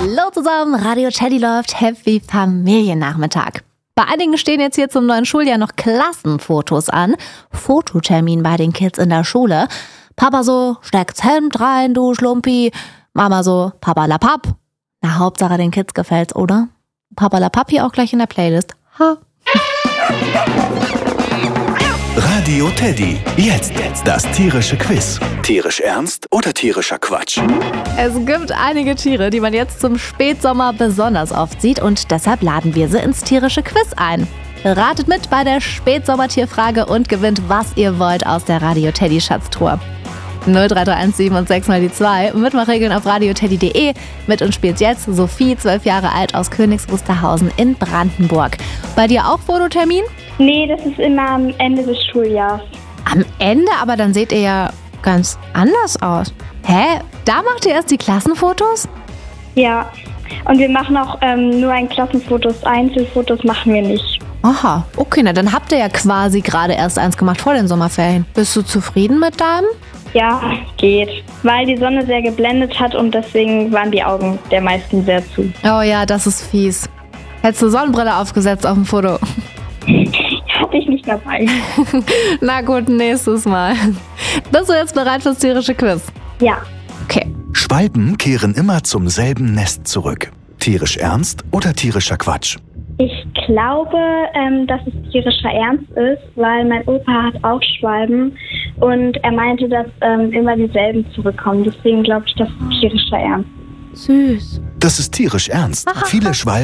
Hallo zusammen, Radio Teddy läuft, Happy Familiennachmittag. Bei einigen stehen jetzt hier zum neuen Schuljahr noch Klassenfotos an. Fototermin bei den Kids in der Schule. Papa so, steck's Hemd rein, du Schlumpi. Mama so, Papa la Papp. Na, Hauptsache den Kids gefällt's, oder? Papa la Papp hier auch gleich in der Playlist. Ha. Radio Teddy. Jetzt das tierische Quiz. Tierisch ernst oder tierischer Quatsch? Es gibt einige Tiere, die man jetzt zum Spätsommer besonders oft sieht und deshalb laden wir sie ins tierische Quiz ein. Ratet mit bei der Spätsommertierfrage und gewinnt, was ihr wollt aus der Radio Teddy Schatztruhe. 0331 7 und 6 mal die 2. Mitmachregeln auf radioteddy.de. Mit uns spielt jetzt Sophie, 12 Jahre alt, aus Königs Wusterhausen in Brandenburg. Bei dir auch Fototermin? Nee, das ist immer am Ende des Schuljahres. Am Ende? Aber dann seht ihr ja ganz anders aus. Hä? Da macht ihr erst die Klassenfotos? Ja, und wir machen auch nur Klassenfotos. Einzelfotos machen wir nicht. Aha, okay, na dann habt ihr ja quasi gerade erst eins gemacht vor den Sommerferien. Bist du zufrieden mit deinem? Ja, geht. Weil die Sonne sehr geblendet hat und deswegen waren die Augen der meisten sehr zu. Oh ja, das ist fies. Hättest du Sonnenbrille aufgesetzt auf dem Foto? Hatte ich nicht dabei. Na gut, nächstes Mal. Bist du jetzt bereit fürs tierische Quiz? Ja. Okay. Schwalben kehren immer zum selben Nest zurück. Tierisch ernst oder tierischer Quatsch? Ich glaube, dass es tierischer Ernst ist, weil mein Opa hat auch Schwalben und er meinte, dass immer dieselben zurückkommen. Deswegen glaube ich, das ist tierischer Ernst. Süß. Das ist tierisch ernst. Viele Schwalben